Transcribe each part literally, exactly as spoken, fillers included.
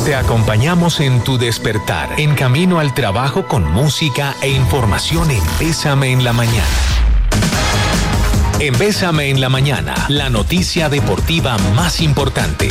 Te acompañamos en tu despertar, en camino al trabajo con música e información en Bésame en la Mañana. En Bésame en la Mañana, la noticia deportiva más importante.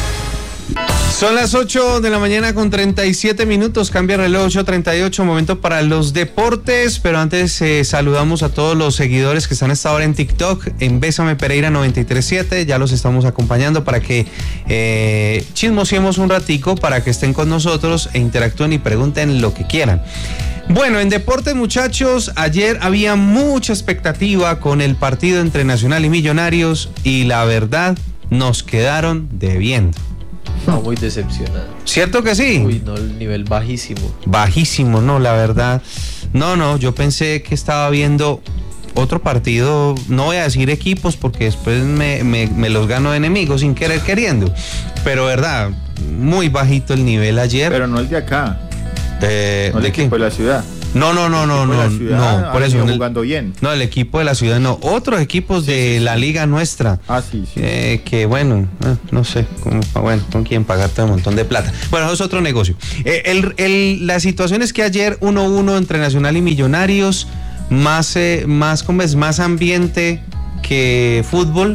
Son las ocho de la mañana con treinta y siete minutos, cambia el reloj, ocho treinta y ocho, momento para los deportes, pero antes eh, saludamos a todos los seguidores que están hasta ahora en TikTok, en Bésame Pereira noventa y tres siete, ya los estamos acompañando para que eh, chismosiemos un ratico, para que estén con nosotros e interactúen y pregunten lo que quieran. Bueno, en deportes, muchachos, ayer había mucha expectativa con el partido entre Nacional y Millonarios y la verdad nos quedaron debiendo. No, muy decepcionado. ¿Cierto que sí? Uy, no, el nivel bajísimo. Bajísimo, no, la verdad. No, no, yo pensé que estaba viendo otro partido, no voy a decir equipos porque después me, me, me los gano de enemigos sin querer queriendo. Pero verdad, muy bajito el nivel ayer. Pero no el de acá. Eh, no el ¿De equipo qué? de la ciudad. No, no, no, no, no, no, por eso. Jugando bien. No, el equipo de la ciudad no, otros equipos sí, de sí, la sí. liga nuestra. Ah, sí, sí. Eh, que bueno, eh, no sé, cómo, bueno, con quién pagarte un montón de plata. Bueno, eso es otro negocio. Eh, el, el, la situación es que ayer uno uno entre Nacional y Millonarios, más, eh, más, ¿cómo es? Más ambiente que fútbol.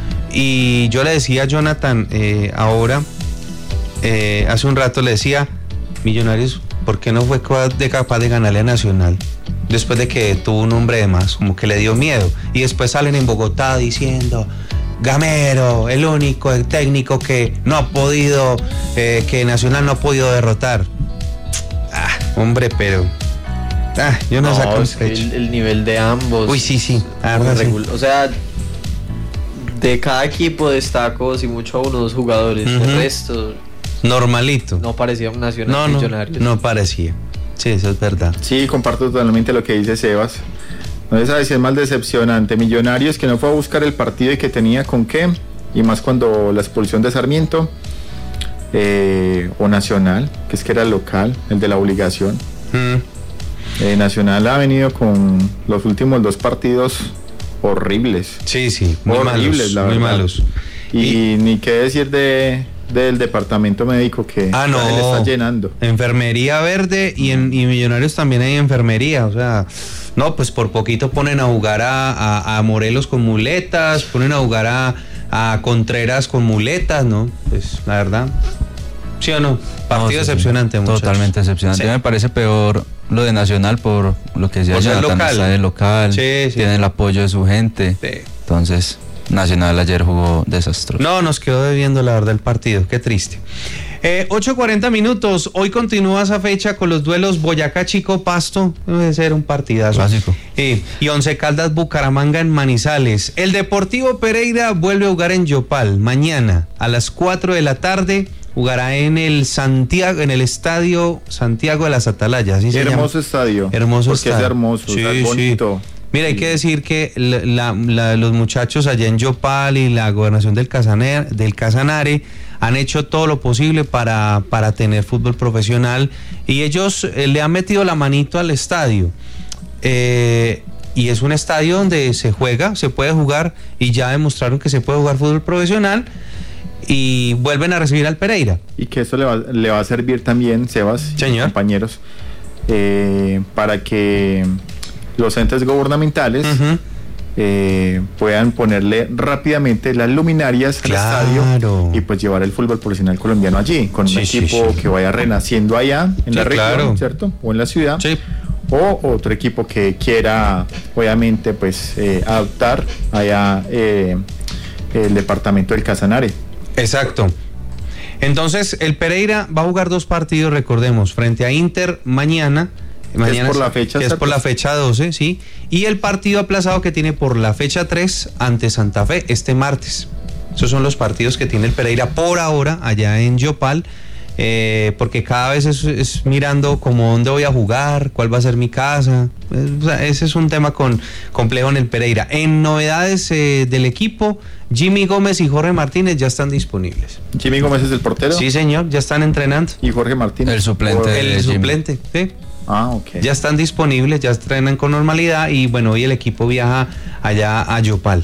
Y yo le decía a Jonathan eh, ahora, eh, hace un rato le decía, Millonarios, ¿por qué no fue capaz de ganarle a Nacional? Después de que tuvo un hombre de más, como que le dio miedo. Y después salen en Bogotá diciendo, Gamero, el único el técnico que no ha podido, eh, que Nacional no ha podido derrotar. Ah, hombre, pero... Ah, yo no, no saco es que el, el nivel de ambos. Uy, sí, sí. Regul- sí. O sea, de cada equipo destaco, si mucho a uno o dos jugadores. Uh-huh. El resto... Normalito. No parecía un Nacional no, Millonarios. No, no parecía. Sí, eso es verdad. Sí, comparto totalmente lo que dice Sebas. No sé si es más decepcionante. Millonarios que no fue a buscar el partido y que tenía con qué. Y más cuando la expulsión de Sarmiento. Eh, o Nacional, que es que era el local, el de la obligación. Mm. Eh, Nacional ha venido con los últimos dos partidos horribles. Sí, sí, muy horribles, malos, la verdad. Muy malos. Y, y ni qué decir de... del departamento médico que ah, no. le está llenando. Enfermería verde y en y Millonarios también hay enfermería, o sea, no, pues por poquito ponen a jugar a, a, a Morelos con muletas, ponen a jugar a, a Contreras con muletas, ¿no? Pues la verdad, ¿sí o no? Partido no, sí, decepcionante, muchachos. Totalmente decepcionante. Sí. Me parece peor lo de Nacional por lo que decía o sea, Jonathan, local. Está de local, sí, sí. tiene el apoyo de su gente, sí. Entonces... Nacional ayer jugó desastroso. No, nos quedó debiendo la verdad el partido, qué triste. Eh, ocho cuarenta minutos, hoy continúa esa fecha con los duelos Boyacá Chico Pasto, debe ser un partidazo. Clásico. Eh, y Once Caldas Bucaramanga en Manizales. El Deportivo Pereira vuelve a jugar en Yopal mañana a las cuatro de la tarde. Jugará en el Santiago, en el estadio Santiago de las Atalayas. ¿Así se hermoso llama? estadio. Hermoso porque estadio. Es hermoso, sí, es bonito. Sí. Mira, hay que decir que la, la, la, los muchachos allá en Yopal y la gobernación del Casanare, del Casanare han hecho todo lo posible para, para tener fútbol profesional y ellos eh, le han metido la manito al estadio. Eh, y es un estadio donde se juega, se puede jugar y ya demostraron que se puede jugar fútbol profesional y vuelven a recibir al Pereira. Y que eso le va, le va a servir también, Sebas, señor, compañeros, eh, para que... los entes gubernamentales uh-huh. eh, puedan ponerle rápidamente las luminarias claro. al estadio y pues llevar el fútbol profesional colombiano allí, con sí, un equipo sí, sí. que vaya renaciendo allá en sí, la región, claro. ¿cierto? O en la ciudad. Sí. O otro equipo que quiera, obviamente, pues eh, adoptar allá eh, el departamento del Casanare. Exacto. Entonces, el Pereira va a jugar dos partidos, recordemos, frente a Inter mañana. Mañana es por la fecha que es por la fecha doce, sí, y el partido aplazado que tiene por la fecha tres ante Santa Fe este martes. Esos son los partidos que tiene el Pereira por ahora allá en Yopal, eh, porque cada vez es, es mirando como dónde voy a jugar, cuál va a ser mi casa. O sea, ese es un tema con, complejo en el Pereira. En novedades eh, del equipo, Jimmy Gómez y Jorge Martínez ya están disponibles. ¿Jimmy Gómez es el portero? Sí, señor, ya están entrenando. ¿Y Jorge Martínez? El suplente. El suplente, sí. Ah, ok. Ya están disponibles, ya entrenan con normalidad y bueno, hoy el equipo viaja allá a Yopal.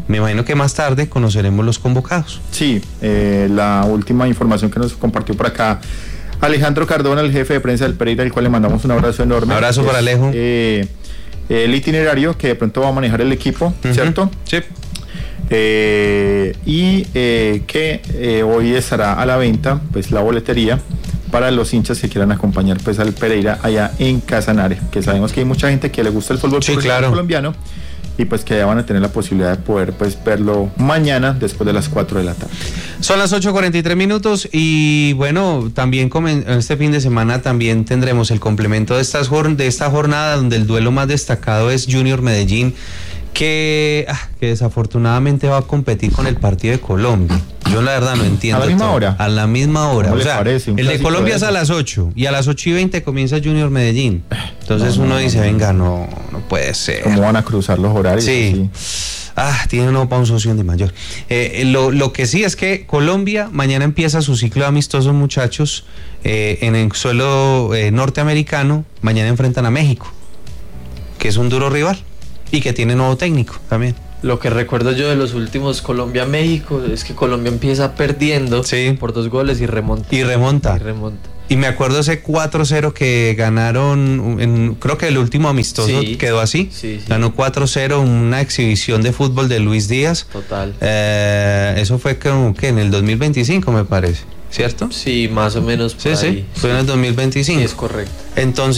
me imagino que más tarde conoceremos los convocados. Sí, eh, la última información que nos compartió por acá Alejandro Cardona, el jefe de prensa del Pereira, al cual le mandamos un abrazo enorme. Abrazo para Alejo. Eh, el itinerario que de pronto va a manejar el equipo, uh-huh. ¿cierto? Sí. Eh, y eh, que eh, hoy estará a la venta pues la boletería para los hinchas que quieran acompañar pues al Pereira allá en Casanare, que sabemos que hay mucha gente que le gusta el fútbol sí, claro. colombiano y pues que ya van a tener la posibilidad de poder pues verlo mañana después de las cuatro de la tarde. Son las ocho cuarenta y tres minutos y bueno, también este fin de semana también tendremos el complemento de, estas, de esta jornada donde el duelo más destacado es Junior Medellín, que, ah, que desafortunadamente va a competir con el partido de Colombia. Yo la verdad no entiendo. ¿A la misma todo. hora? A la misma hora. ¿Cómo o sea, parece? el de Colombia de es a las ocho y a las ocho y veinte comienza Junior Medellín. Entonces no, uno no, dice, no, venga, no, no puede ser. ¿Cómo van a cruzar los horarios? Sí. Así? Ah, tiene uno para un socio de mayor. Eh, lo, lo que sí es que Colombia mañana empieza su ciclo de amistosos, muchachos, eh, en el suelo eh, norteamericano. Mañana enfrentan a México, que es un duro rival y que tiene nuevo técnico también. Lo que recuerdo yo de los últimos Colombia-México es que Colombia empieza perdiendo sí. por dos goles y remonta. Y remonta. Y remonta. Y me acuerdo ese cuatro cero que ganaron, en, creo que el último amistoso sí, quedó así. Sí, sí. Ganó cuatro cero, una exhibición de fútbol de Luis Díaz. Total. Eh, eso fue como que en el dos mil veinticinco me parece, ¿cierto? Sí, más o menos por sí, ahí. sí, fue en el dos mil veinticinco. Sí, es correcto. Entonces